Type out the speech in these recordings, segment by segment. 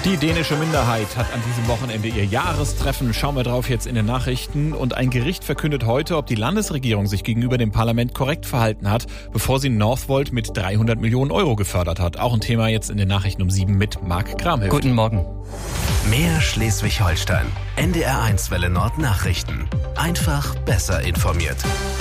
Die dänische Minderheit hat an diesem Wochenende ihr Jahrestreffen. Schauen wir drauf jetzt in den Nachrichten. Und ein Gericht verkündet heute, ob die Landesregierung sich gegenüber dem Parlament korrekt verhalten hat, bevor sie Northvolt mit 300 Millionen Euro gefördert hat. Auch ein Thema jetzt in den Nachrichten um 7 mit Marc Kramhilft. Guten Morgen. Mehr Schleswig-Holstein. NDR1 Welle Nord Nachrichten. Einfach besser informiert.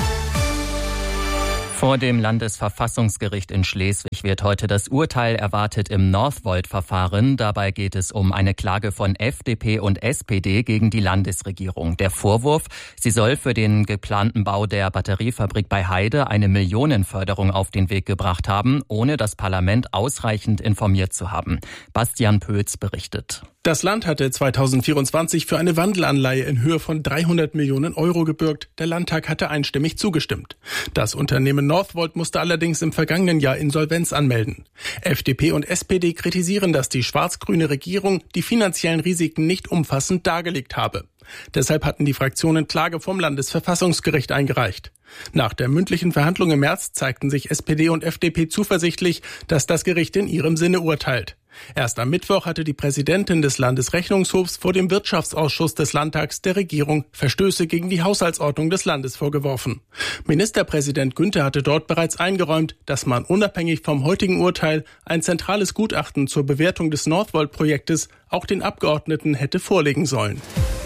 Vor dem Landesverfassungsgericht in Schleswig wird heute das Urteil erwartet im Northvolt-Verfahren. Dabei geht es um eine Klage von FDP und SPD gegen die Landesregierung. Der Vorwurf, sie soll für den geplanten Bau der Batteriefabrik bei Heide eine Millionenförderung auf den Weg gebracht haben, ohne das Parlament ausreichend informiert zu haben. Bastian Pötz berichtet. Das Land hatte 2024 für eine Wandelanleihe in Höhe von 300 Millionen Euro gebürgt. Der Landtag hatte einstimmig zugestimmt. Das Unternehmen Northvolt musste allerdings im vergangenen Jahr Insolvenz anmelden. FDP und SPD kritisieren, dass die schwarz-grüne Regierung die finanziellen Risiken nicht umfassend dargelegt habe. Deshalb hatten die Fraktionen Klage vom Landesverfassungsgericht eingereicht. Nach der mündlichen Verhandlung im März zeigten sich SPD und FDP zuversichtlich, dass das Gericht in ihrem Sinne urteilt. Erst am Mittwoch hatte die Präsidentin des Landesrechnungshofs vor dem Wirtschaftsausschuss des Landtags der Regierung Verstöße gegen die Haushaltsordnung des Landes vorgeworfen. Ministerpräsident Günther hatte dort bereits eingeräumt, dass man unabhängig vom heutigen Urteil ein zentrales Gutachten zur Bewertung des Northvolt-Projektes auch den Abgeordneten hätte vorlegen sollen.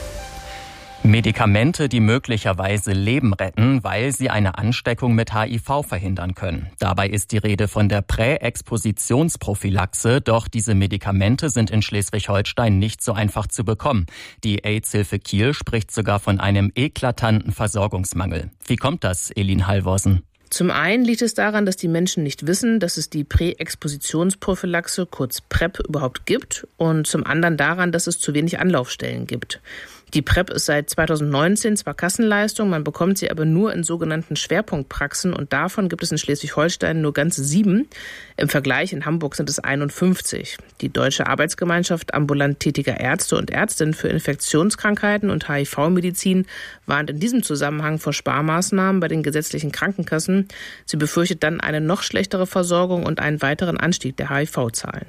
Medikamente, die möglicherweise Leben retten, weil sie eine Ansteckung mit HIV verhindern können. Dabei ist die Rede von der Präexpositionsprophylaxe, doch diese Medikamente sind in Schleswig-Holstein nicht so einfach zu bekommen. Die AIDS-Hilfe Kiel spricht sogar von einem eklatanten Versorgungsmangel. Wie kommt das, Elin Halvorsen? Zum einen liegt es daran, dass die Menschen nicht wissen, dass es die Präexpositionsprophylaxe, kurz PrEP, überhaupt gibt, und zum anderen daran, dass es zu wenig Anlaufstellen gibt. Die PrEP ist seit 2019 zwar Kassenleistung, man bekommt sie aber nur in sogenannten Schwerpunktpraxen und davon gibt es in Schleswig-Holstein nur ganze 7. Im Vergleich in Hamburg sind es 51. Die Deutsche Arbeitsgemeinschaft ambulant tätiger Ärzte und Ärztinnen für Infektionskrankheiten und HIV-Medizin warnt in diesem Zusammenhang vor Sparmaßnahmen bei den gesetzlichen Krankenkassen. Sie befürchtet dann eine noch schlechtere Versorgung und einen weiteren Anstieg der HIV-Zahlen.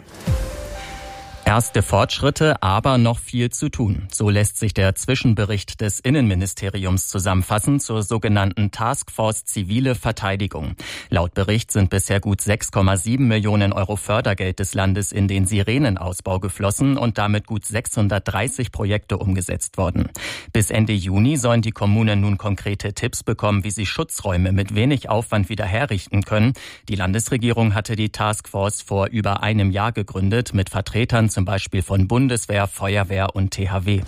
Erste Fortschritte, aber noch viel zu tun. So lässt sich der Zwischenbericht des Innenministeriums zusammenfassen zur sogenannten Taskforce Zivile Verteidigung. Laut Bericht sind bisher gut 6,7 Millionen Euro Fördergeld des Landes in den Sirenenausbau geflossen und damit gut 630 Projekte umgesetzt worden. Bis Ende Juni sollen die Kommunen nun konkrete Tipps bekommen, wie sie Schutzräume mit wenig Aufwand wieder herrichten können. Die Landesregierung hatte die Taskforce vor über einem Jahr gegründet mit Vertretern zum Beispiel von Bundeswehr, Feuerwehr und THW.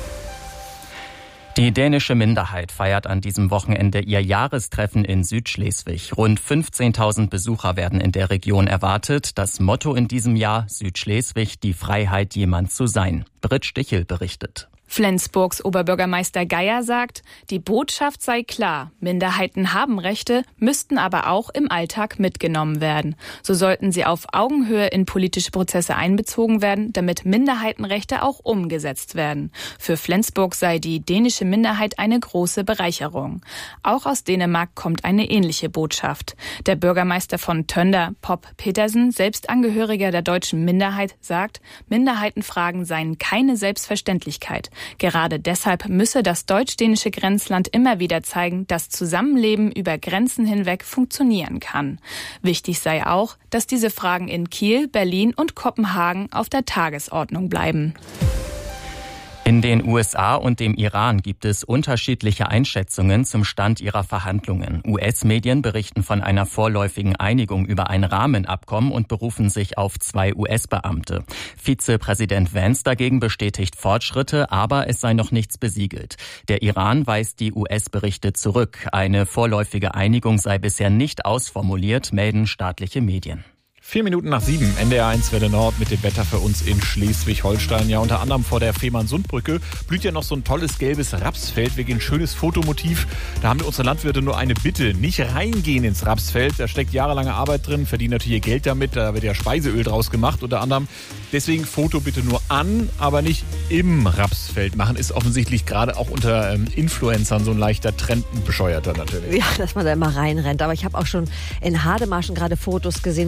Die dänische Minderheit feiert an diesem Wochenende ihr Jahrestreffen in Südschleswig. Rund 15.000 Besucher werden in der Region erwartet. Das Motto in diesem Jahr: Südschleswig, die Freiheit, jemand zu sein. Britt Stichel berichtet. Flensburgs Oberbürgermeister Geier sagt, die Botschaft sei klar, Minderheiten haben Rechte, müssten aber auch im Alltag mitgenommen werden. So sollten sie auf Augenhöhe in politische Prozesse einbezogen werden, damit Minderheitenrechte auch umgesetzt werden. Für Flensburg sei die dänische Minderheit eine große Bereicherung. Auch aus Dänemark kommt eine ähnliche Botschaft. Der Bürgermeister von Tønder, Pop Petersen, selbst Angehöriger der deutschen Minderheit, sagt, Minderheitenfragen seien keine Selbstverständlichkeit. Gerade deshalb müsse das deutsch-dänische Grenzland immer wieder zeigen, dass Zusammenleben über Grenzen hinweg funktionieren kann. Wichtig sei auch, dass diese Fragen in Kiel, Berlin und Kopenhagen auf der Tagesordnung bleiben. In den USA und dem Iran gibt es unterschiedliche Einschätzungen zum Stand ihrer Verhandlungen. US-Medien berichten von einer vorläufigen Einigung über ein Rahmenabkommen und berufen sich auf 2 US-Beamte. Vizepräsident Vance dagegen bestätigt Fortschritte, aber es sei noch nichts besiegelt. Der Iran weist die US-Berichte zurück. Eine vorläufige Einigung sei bisher nicht ausformuliert, melden staatliche Medien. 4 Minuten nach 7, NDR1 Welle Nord mit dem Wetter für uns in Schleswig-Holstein. Ja, unter anderem vor der Fehmarnsundbrücke blüht ja noch so ein tolles gelbes Rapsfeld. Wirklich ein schönes Fotomotiv. Da haben wir unsere Landwirte nur eine Bitte: nicht reingehen ins Rapsfeld. Da steckt jahrelange Arbeit drin, verdienen natürlich ihr Geld damit. Da wird ja Speiseöl draus gemacht unter anderem. Deswegen Foto bitte nur an, aber nicht im Rapsfeld machen. Ist offensichtlich gerade auch unter Influencern so ein leichter Trend, ein bescheuerter natürlich. Ja, dass man da immer reinrennt. Aber ich habe auch schon in Hademarschen gerade Fotos gesehen. Wir haben so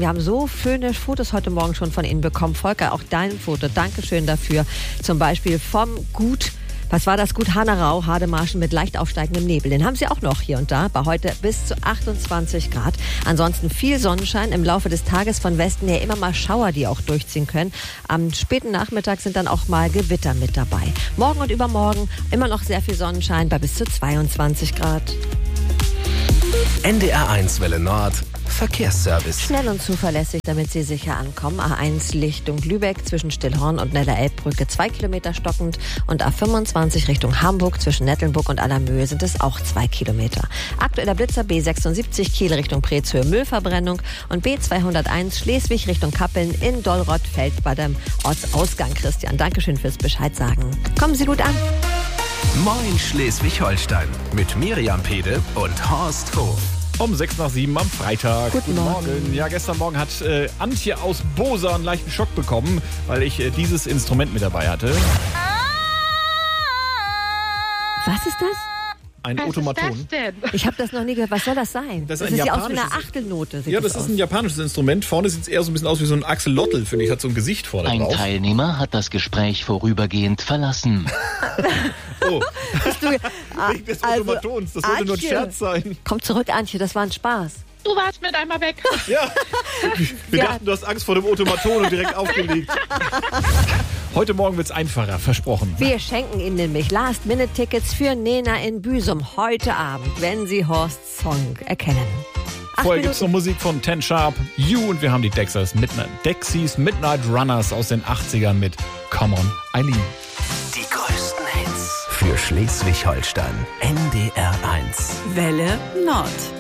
so schöne Fotos heute Morgen schon von Ihnen bekommen. Volker, auch dein Foto. Dankeschön dafür. Zum Beispiel vom Gut. Was war das Gut Hannerau, Hademarschen mit leicht aufsteigendem Nebel? Den haben Sie auch noch hier und da, bei heute bis zu 28 Grad. Ansonsten viel Sonnenschein, im Laufe des Tages von Westen her immer mal Schauer, die auch durchziehen können. Am späten Nachmittag sind dann auch mal Gewitter mit dabei. Morgen und übermorgen immer noch sehr viel Sonnenschein bei bis zu 22 Grad. NDR1 Welle Nord. Verkehrsservice. Schnell und zuverlässig, damit Sie sicher ankommen. A1 Richtung Lübeck zwischen Stillhorn und Neller-Elbbrücke 2 Kilometer stockend und A25 Richtung Hamburg zwischen Nettelnburg und Allermöhe sind es auch 2 Kilometer. Aktueller Blitzer B76 Kiel Richtung Preetshöhe Müllverbrennung und B201 Schleswig Richtung Kappeln in Dollrott-Feld bei dem Ortsausgang. Christian, Dankeschön fürs Bescheid sagen. Kommen Sie gut an. Moin Schleswig-Holstein mit Miriam Pede und Horst Hof. Um 6:06 am Freitag. Guten Morgen. Ja, gestern Morgen hat Antje aus Bosa einen leichten Schock bekommen, weil ich dieses Instrument mit dabei hatte. Was ist das? Ein Automaton. Was ist das denn? Ich habe das noch nie gehört. Was soll das sein? Das ist ein sieht aus wie eine japanisches- Achtelnote. Ja, das ist ein japanisches Instrument. Vorne sieht es eher so ein bisschen aus wie so ein Axolotl, finde ich. Hat so ein Gesicht vorne Ein drauf. Teilnehmer hat das Gespräch vorübergehend verlassen. Oh, Bist du, wegen des Automatons. Das sollte nur ein Antje, Scherz sein. Komm zurück, Antje, das war ein Spaß. Du warst mit einmal weg. Ja, wir Ja. dachten, du hast Angst vor dem Automaton und direkt aufgelegt. Heute Morgen wird's einfacher, versprochen. Wir schenken Ihnen nämlich Last-Minute-Tickets für Nena in Büsum heute Abend, wenn Sie Horsts Song erkennen. 8 Vorher gibt's noch Minuten. Musik von Ten Sharp, You und wir haben die Dexys Midnight Runners aus den 80ern mit Come On Eileen. Die größten Hits für Schleswig-Holstein. NDR1. Welle Nord.